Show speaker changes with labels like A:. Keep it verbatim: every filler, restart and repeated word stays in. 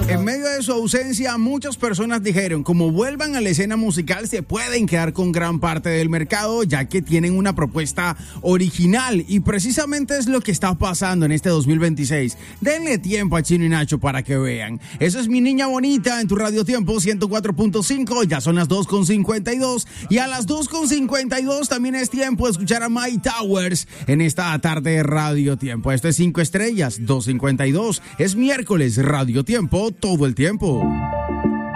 A: En medio de su ausencia, muchas personas dijeron, como vuelvan a la escena musical, se pueden quedar con gran parte del mercado, ya que tienen una propuesta original. Y precisamente es lo que está pasando en este dos mil veintiséis. Denle tiempo a Chino y Nacho para que vean. Eso es Mi Niña Bonita en tu Radio Tiempo ciento cuatro punto cinco. Ya son las dos con cincuenta y dos. Y a las dos con cincuenta y dos también es tiempo de escuchar a My Towers en esta tarde de Radio Tiempo. Esto es cinco estrellas, dos cincuenta y dos. Es miércoles, Radio Tiempo, todo el tiempo.